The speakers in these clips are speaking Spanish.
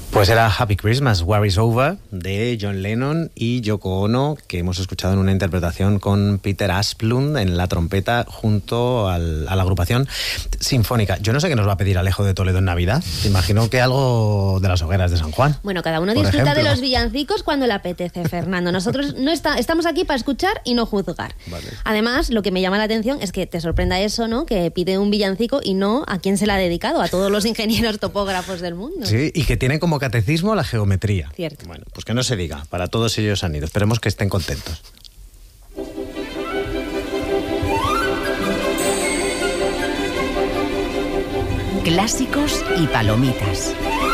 Pues era Happy Christmas, War is Over, de John Lennon y Yoko Ono, que hemos escuchado en una interpretación con Peter Asplund en la trompeta junto a la agrupación sinfónica. Yo no sé qué nos va a pedir Alejo de Toledo en Navidad. Te imagino que algo de las hogueras de San Juan. Bueno, cada uno disfruta de los villancicos cuando le apetece, Fernando. Nosotros estamos aquí para escuchar y no juzgar. Vale. Además, lo que me llama la atención es que te sorprenda eso, ¿no? Que pide un villancico y no a quién se la ha dedicado, a todos los ingenieros topógrafos del mundo. Sí, y que tiene como catecismo la geometría. Cierto. Bueno, pues que no se diga, para todos ellos han ido. Esperemos que estén contentos. Clásicos y palomitas.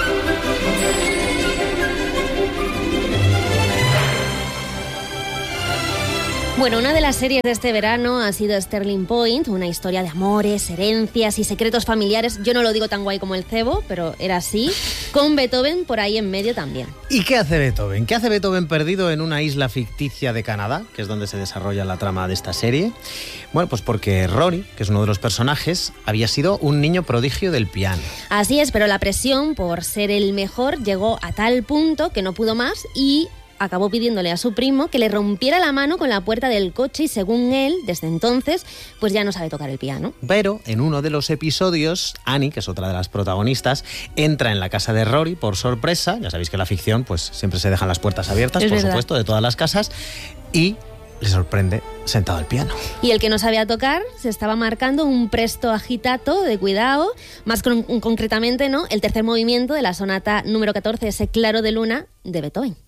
Bueno, una de las series de este verano ha sido Sterling Point, una historia de amores, herencias y secretos familiares. Yo no lo digo tan guay como el cebo, pero era así, con Beethoven por ahí en medio también. ¿Y qué hace Beethoven? ¿Qué hace Beethoven perdido en una isla ficticia de Canadá, que es donde se desarrolla la trama de esta serie? Bueno, pues porque Rory, que es uno de los personajes, había sido un niño prodigio del piano. Así es, pero la presión por ser el mejor llegó a tal punto que no pudo más y acabó pidiéndole a su primo que le rompiera la mano con la puerta del coche y según él, desde entonces, pues ya no sabe tocar el piano. Pero en uno de los episodios, Annie, que es otra de las protagonistas, entra en la casa de Rory por sorpresa. Ya sabéis que en la ficción pues siempre se dejan las puertas abiertas, por supuesto, de todas las casas, y le sorprende sentado al piano. Y el que no sabía tocar se estaba marcando un presto agitato de cuidado, más concretamente, ¿no?, el tercer movimiento de la sonata número 14, ese Claro de Luna, de Beethoven.